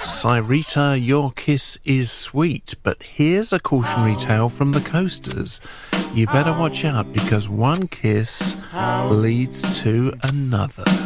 Cyrita, your kiss is sweet, but here's a cautionary tale from the Coasters. You better watch out because one kiss leads to another.